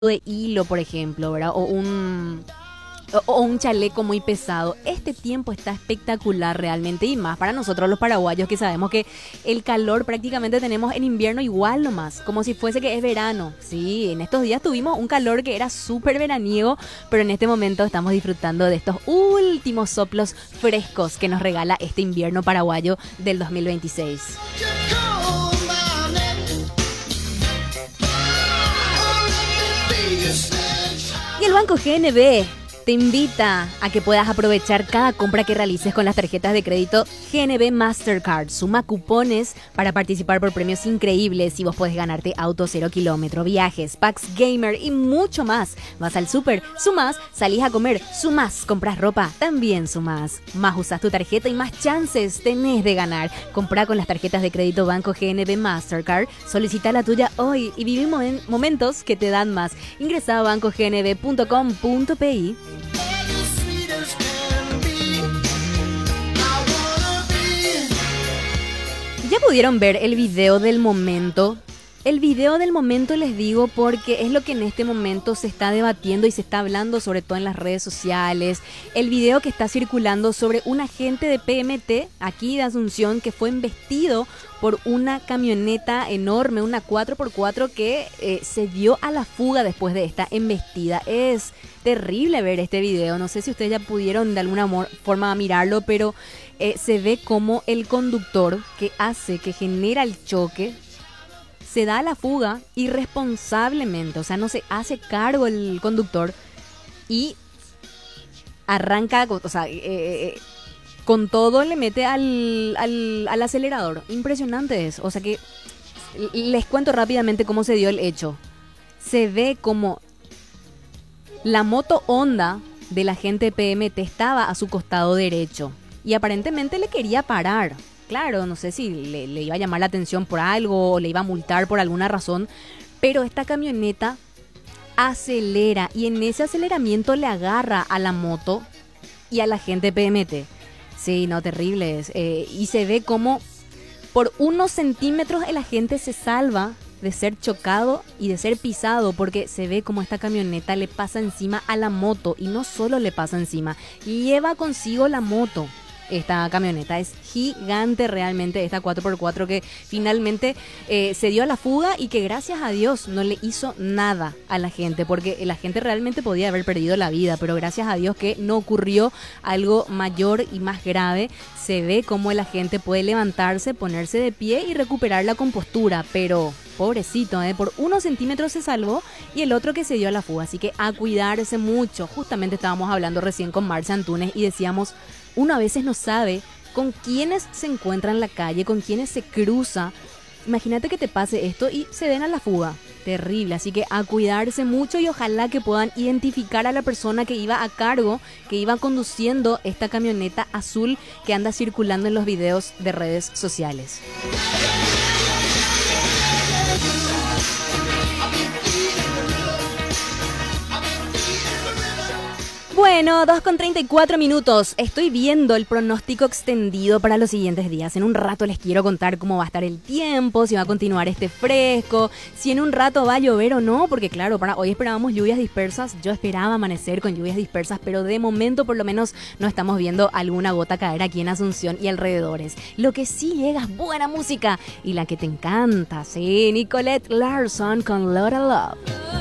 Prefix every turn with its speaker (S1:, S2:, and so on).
S1: de hilo, por ejemplo, ¿verdad? O un chaleco muy pesado. Este tiempo está espectacular realmente y más para nosotros los paraguayos que sabemos que el calor prácticamente tenemos en invierno igual nomás, como si fuese que es verano. Sí, en estos días tuvimos un calor que era súper veraniego, pero en este momento estamos disfrutando de estos últimos soplos frescos que nos regala este invierno paraguayo del 2026. Y el Banco GNB te invita a que puedas aprovechar cada compra que realices con las tarjetas de crédito GNB Mastercard. Suma cupones para participar por premios increíbles y vos podés ganarte auto 0 kilómetro, viajes, packs gamer y mucho más. Vas al súper, sumás, salís a comer, sumás, compras ropa, también sumás. Más usás tu tarjeta y más chances tenés de ganar. Comprá con las tarjetas de crédito Banco GNB Mastercard, solicita la tuya hoy y viví momentos que te dan más. Ingresá a bancognb.com.pi. ¿Ya pudieron ver el video del momento? El video del momento les digo porque es lo que en este momento se está debatiendo y se está hablando sobre todo en las redes sociales. El video que está circulando sobre un agente de PMT aquí de Asunción que fue embestido por una camioneta enorme, una 4x4 que se dio a la fuga después de esta embestida. Es terrible ver este video, no sé si ustedes ya pudieron de alguna forma mirarlo, pero se ve como el conductor que genera el choque, se da a la fuga irresponsablemente, o sea, no se hace cargo el conductor y arranca, o sea, con todo le mete al acelerador. Impresionante es, o sea que les cuento rápidamente cómo se dio el hecho. Se ve como la moto Honda del agente PMT estaba a su costado derecho y aparentemente le quería parar. Claro, no sé si le iba a llamar la atención por algo o le iba a multar por alguna razón, pero esta camioneta acelera y en ese aceleramiento le agarra a la moto y a la gente PMT. Sí, no, terrible es. Y se ve como por unos centímetros el agente se salva de ser chocado y de ser pisado, porque se ve como esta camioneta le pasa encima a la moto y no solo le pasa encima, lleva consigo la moto. Esta camioneta es gigante realmente, esta 4x4 que finalmente se dio a la fuga y que gracias a Dios no le hizo nada a la gente, porque la gente realmente podía haber perdido la vida, pero gracias a Dios que no ocurrió algo mayor y más grave. Se ve cómo la gente puede levantarse, ponerse de pie y recuperar la compostura, pero pobrecito, por unos centímetros se salvó y el otro que se dio a la fuga, así que a cuidarse mucho. Justamente estábamos hablando recién con Marcia Antunes y decíamos, uno a veces no sabe con quiénes se encuentra en la calle, con quiénes se cruza. Imagínate que te pase esto y se den a la fuga. Terrible, así que a cuidarse mucho y ojalá que puedan identificar a la persona que iba a cargo, que iba conduciendo esta camioneta azul que anda circulando en los videos de redes sociales. Bueno, 2:34. Estoy viendo el pronóstico extendido para los siguientes días. En un rato les quiero contar cómo va a estar el tiempo, si va a continuar este fresco, si en un rato va a llover o no, porque claro, para hoy esperábamos lluvias dispersas. Yo esperaba amanecer con lluvias dispersas, pero de momento por lo menos no estamos viendo alguna gota caer aquí en Asunción y alrededores. Lo que sí llega es buena música y la que te encanta, sí, Nicolette Larson con Lotta Love.